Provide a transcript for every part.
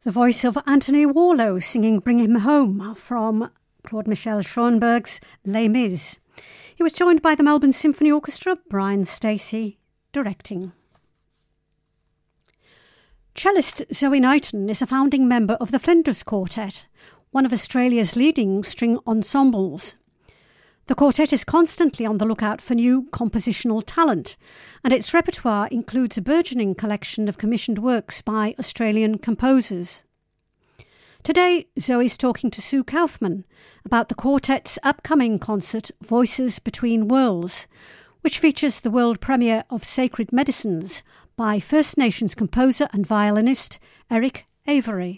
The voice of Anthony Warlow singing Bring Him Home from Claude Michel Schoenberg's Les Mis. He was joined by the Melbourne Symphony Orchestra, Brian Stacey, directing. Cellist Zoe Knighton is a founding member of the Flinders Quartet, one of Australia's leading string ensembles. The quartet is constantly on the lookout for new compositional talent, and its repertoire includes a burgeoning collection of commissioned works by Australian composers. Today, Zoe's talking to Sue Kaufman about the quartet's upcoming concert Voices Between Worlds, which features the world premiere of Sacred Medicines by First Nations composer and violinist Eric Avery.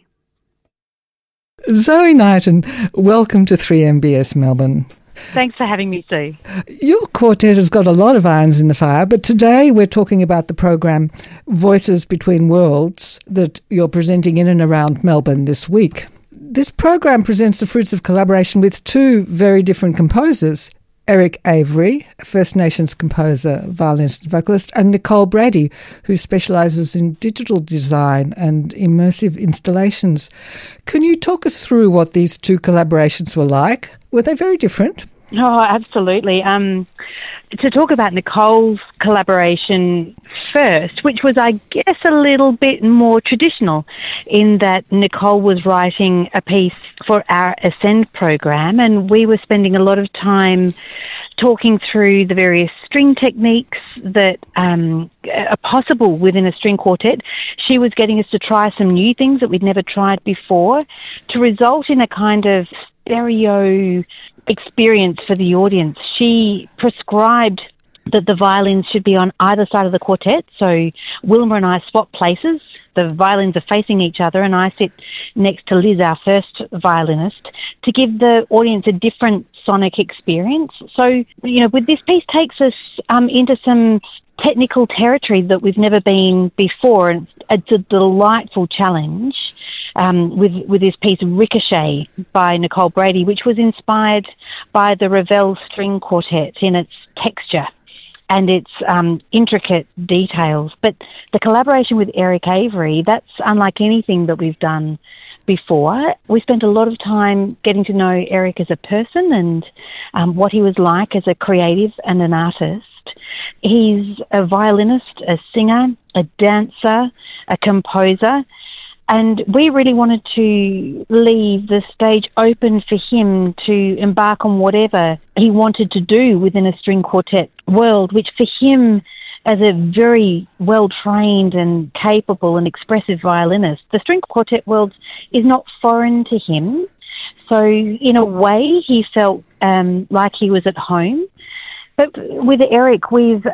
Zoe Knighton, welcome to 3MBS Melbourne. Thanks for having me, Sue. Your quartet has got a lot of irons in the fire, but today we're talking about the program Voices Between Worlds that you're presenting in and around Melbourne this week. This program presents the fruits of collaboration with two very different composers, Eric Avery, a First Nations composer, violinist and vocalist, and Nicole Brady, who specialises in digital design and immersive installations. Can you talk us through what these two collaborations were like? Were they very different? Oh, absolutely. To talk about Nicole's collaboration first, which was, I guess, a little bit more traditional in that Nicole was writing a piece for our Ascend program, and we were spending a lot of time talking through the various string techniques that are possible within a string quartet. She was getting us to try some new things that we'd never tried before to result in a kind of stereo experience for the audience. She prescribed that the violins should be on either side of the quartet, so Wilma and I swap places. The violins are facing each other, and I sit next to Liz, our first violinist, to give the audience a different sonic experience. So, with this piece takes us into some technical territory that we've never been before, and it's a delightful challenge. With this piece Ricochet by Nicole Brady, which was inspired by the Ravel string quartet in its texture and its intricate details. But the collaboration with Eric Avery, that's unlike anything that we've done before. We spent a lot of time getting to know Eric as a person and what he was like as a creative and an artist. He's a violinist, a singer, a dancer, a composer, and we really wanted to leave the stage open for him to embark on whatever he wanted to do within a string quartet world, which for him, as a very well-trained and capable and expressive violinist, the string quartet world is not foreign to him. So in a way, he felt like he was at home. But with Eric, we've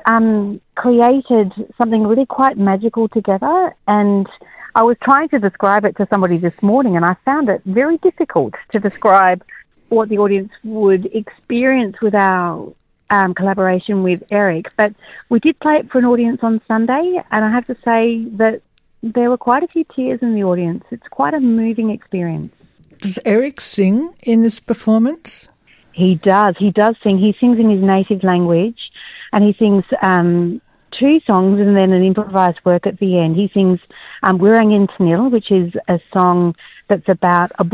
created something really quite magical together, and I was trying to describe it to somebody this morning, and I found it very difficult to describe what the audience would experience with our collaboration with Eric. But we did play it for an audience on Sunday, and I have to say that there were quite a few tears in the audience. It's quite a moving experience. Does Eric sing in this performance? He does. He does sing. He sings in his native language, and he sings two songs and then an improvised work at the end. He sings Wirrangin Tnil, which is a song that's about a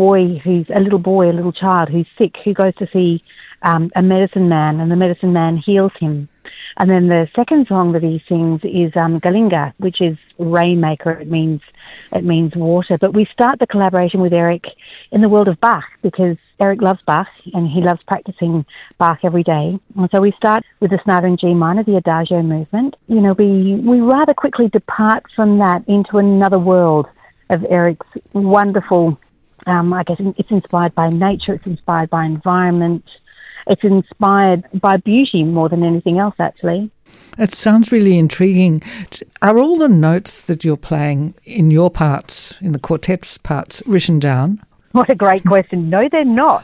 little child who's sick, who goes to see a medicine man, and the medicine man heals him. And then the second song that he sings is Galinga, which is rainmaker. It means water. But we start the collaboration with Eric in the world of Bach, because Eric loves Bach and he loves practicing Bach every day. And so we start with the sonata in G minor, the Adagio movement. We rather quickly depart from that into another world of Eric's wonderful, I guess it's inspired by nature, it's inspired by environment, it's inspired by beauty more than anything else, actually. It sounds really intriguing. Are all the notes that you're playing in your parts, in the quartet's parts, written down? What a great question. No, they're not.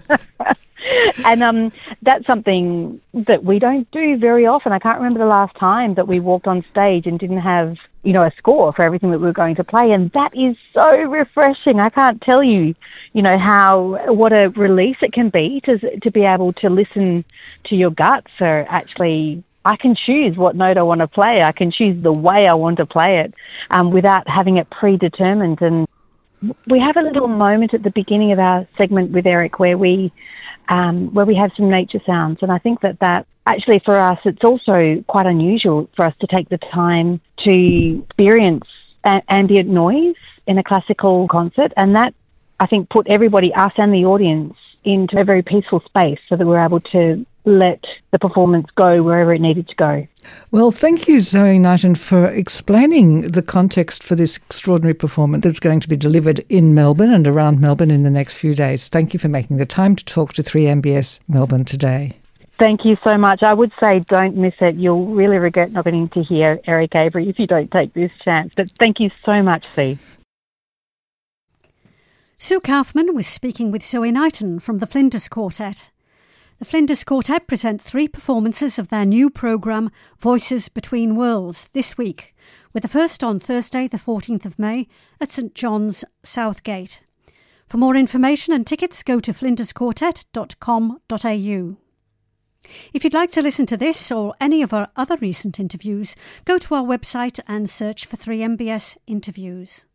And that's something that we don't do very often. I can't remember the last time that we walked on stage and didn't have, a score for everything that we were going to play. And that is so refreshing. I can't tell you, what a release it can be to be able to listen to your gut for actually I can choose what note I want to play. I can choose the way I want to play it without having it predetermined. And we have a little moment at the beginning of our segment with Eric where we have some nature sounds, and I think that actually for us it's also quite unusual for us to take the time to experience ambient noise in a classical concert, and that I think put everybody, us and the audience, into a very peaceful space so that we're able to let the performance go wherever it needed to go. Well, thank you, Zoe Knighton, for explaining the context for this extraordinary performance that's going to be delivered in Melbourne and around Melbourne in the next few days. Thank you for making the time to talk to 3MBS Melbourne today. Thank you so much. I would say don't miss it. You'll really regret not getting to hear Eric Avery if you don't take this chance. But thank you so much, Steve. Sue Kaufman was speaking with Zoe Knighton from the Flinders Quartet. The Flinders Quartet present 3 performances of their new programme, Voices Between Worlds, this week, with the first on Thursday, the 14th of May, at St John's, Southgate. For more information and tickets, go to flindersquartet.com.au. If you'd like to listen to this or any of our other recent interviews, go to our website and search for 3MBS Interviews.